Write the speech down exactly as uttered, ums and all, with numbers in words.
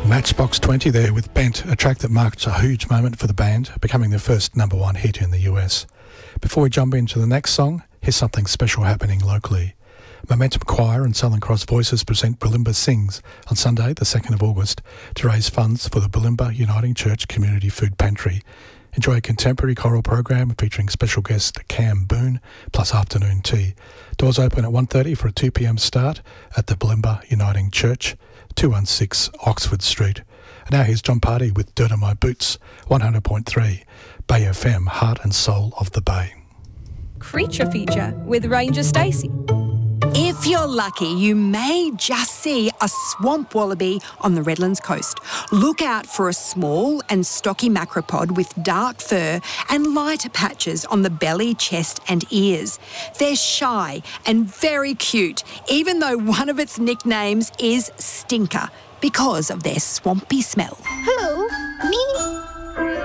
Matchbox twenty there with Bent, a track that marked a huge moment for the band, becoming their first number one hit in the U S. Before we jump into the next song, here's something special happening locally. Momentum Choir and Southern Cross Voices present Bulimba Sings on Sunday, the second of August, to raise funds for the Bulimba Uniting Church Community Food Pantry. Enjoy a contemporary choral program featuring special guest Cam Boone, plus afternoon tea. Doors open at one thirty for a two p m start at the Bulimba Uniting Church, two one six Oxford Street. And now here's John Party with Dirt on My Boots, one hundred point three, Bay F M, Heart and Soul of the Bay. Creature Feature with Ranger Stacey. If you're lucky, you may just see a swamp wallaby on the Redlands coast. Look out for a small and stocky macropod with dark fur and lighter patches on the belly, chest and ears. They're shy and very cute, even though one of its nicknames is Stinker, because of their swampy smell. Hello,